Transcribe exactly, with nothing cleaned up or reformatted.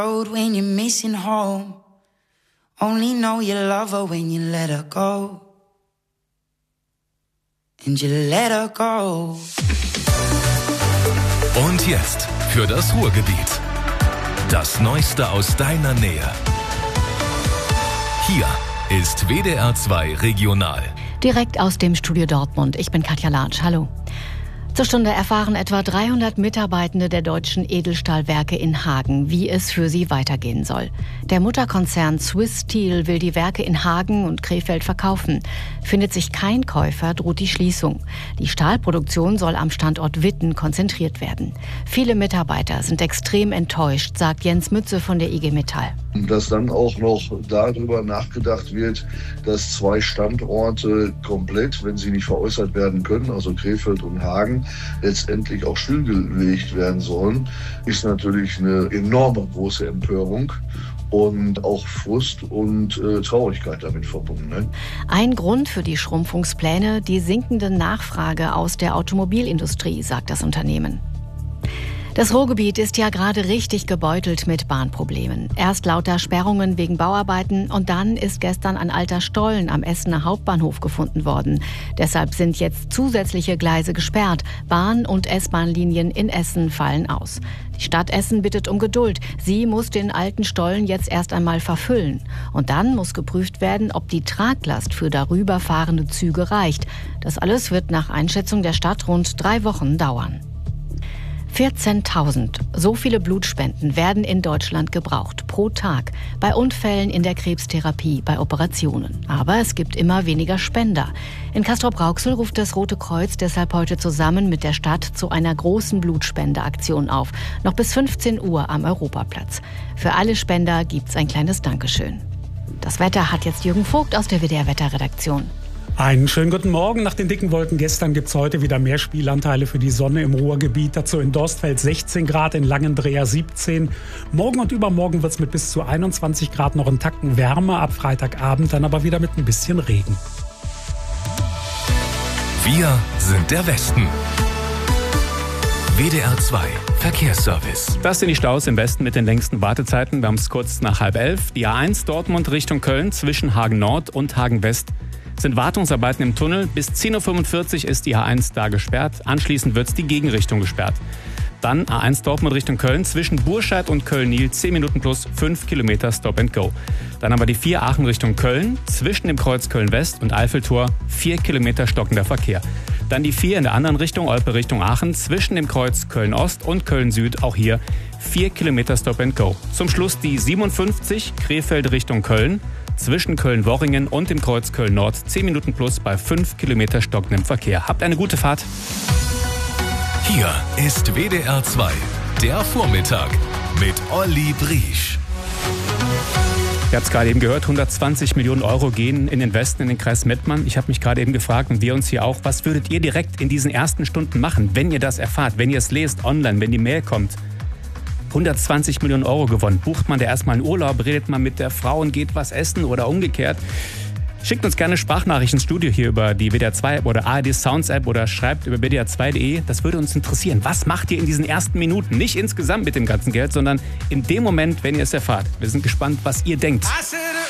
When you're missing home, only know you love her when you let her go. And you let her go. Und jetzt für das Ruhrgebiet. Das Neueste aus deiner Nähe. Hier ist W D R zwei Regional. Direkt aus dem Studio Dortmund. Ich bin Katja Latsch. Hallo. Zur Stunde erfahren etwa dreihundert Mitarbeitende der deutschen Edelstahlwerke in Hagen, wie es für sie weitergehen soll. Der Mutterkonzern Swiss Steel will die Werke in Hagen und Krefeld verkaufen. Findet sich kein Käufer, droht die Schließung. Die Stahlproduktion soll am Standort Witten konzentriert werden. Viele Mitarbeiter sind extrem enttäuscht, sagt Jens Mütze von der I G Metall. Dass dann auch noch darüber nachgedacht wird, dass zwei Standorte komplett, wenn sie nicht veräußert werden können, also Krefeld und Hagen, letztendlich auch stillgelegt werden sollen, ist natürlich eine enorme große Empörung und auch Frust und äh, Traurigkeit damit verbunden. Ne? Ein Grund für die Schrumpfungspläne, die sinkende Nachfrage aus der Automobilindustrie, sagt das Unternehmen. Das Ruhrgebiet ist ja gerade richtig gebeutelt mit Bahnproblemen. Erst lauter Sperrungen wegen Bauarbeiten und dann ist gestern ein alter Stollen am Essener Hauptbahnhof gefunden worden. Deshalb sind jetzt zusätzliche Gleise gesperrt. Bahn- und S-Bahn-Linien in Essen fallen aus. Die Stadt Essen bittet um Geduld. Sie muss den alten Stollen jetzt erst einmal verfüllen. Und dann muss geprüft werden, ob die Traglast für darüber fahrende Züge reicht. Das alles wird nach Einschätzung der Stadt rund drei Wochen dauern. vierzehntausend. So viele Blutspenden werden in Deutschland gebraucht, pro Tag. Bei Unfällen, in der Krebstherapie, bei Operationen. Aber es gibt immer weniger Spender. In Castrop-Rauxel ruft das Rote Kreuz deshalb heute zusammen mit der Stadt zu einer großen Blutspendeaktion auf. Noch bis fünfzehn Uhr am Europaplatz. Für alle Spender gibt's ein kleines Dankeschön. Das Wetter hat jetzt Jürgen Vogt aus der W D R-Wetterredaktion. Einen schönen guten Morgen. Nach den dicken Wolken gestern gibt es heute wieder mehr Spielanteile für die Sonne im Ruhrgebiet. Dazu in Dorstfeld sechzehn Grad, in Langendreher siebzehn. Morgen und übermorgen wird es mit bis zu einundzwanzig Grad noch einen Tacken wärmer. Ab Freitagabend dann aber wieder mit ein bisschen Regen. Wir sind der Westen. W D R zwei Verkehrsservice. Das sind die Staus im Westen mit den längsten Wartezeiten. Wir haben es kurz nach halb elf. Die A eins Dortmund Richtung Köln zwischen Hagen Nord und Hagen West sind Wartungsarbeiten im Tunnel. Bis zehn Uhr fünfundvierzig ist die A eins da gesperrt. Anschließend wird die Gegenrichtung gesperrt. Dann A eins Dortmund Richtung Köln zwischen Burscheid und Köln-Nil zehn Minuten plus fünf Kilometer Stop and Go. Dann aber die vier Aachen Richtung Köln zwischen dem Kreuz Köln-West und Eiffeltor vier Kilometer stockender Verkehr. Dann die vier in der anderen Richtung, Olpe Richtung Aachen, zwischen dem Kreuz Köln-Ost und Köln-Süd, auch hier vier Kilometer Stop and Go. Zum Schluss die siebenundfünfzig Krefeld Richtung Köln, zwischen Köln-Worringen und dem Kreuz Köln-Nord zehn Minuten plus bei fünf Kilometer stockendem Verkehr. Habt eine gute Fahrt. Hier ist W D R zwei, der Vormittag mit Olli Briesch. Ihr habt es gerade eben gehört, hundertzwanzig Millionen Euro gehen in den Westen, in den Kreis Mettmann. Ich habe mich gerade eben gefragt und wir uns hier auch, was würdet ihr direkt in diesen ersten Stunden machen, wenn ihr das erfahrt, wenn ihr es lest online, wenn die Mail kommt? hundertzwanzig Millionen Euro gewonnen. Bucht man da erstmal einen Urlaub, redet man mit der Frau und geht was essen oder umgekehrt? Schickt uns gerne Sprachnachrichten ins Studio hier über die W D R zwei App oder A R D Sounds App oder schreibt über W D R zwei Punkt de. Das würde uns interessieren. Was macht ihr in diesen ersten Minuten? Nicht insgesamt mit dem ganzen Geld, sondern in dem Moment, wenn ihr es erfahrt. Wir sind gespannt, was ihr denkt.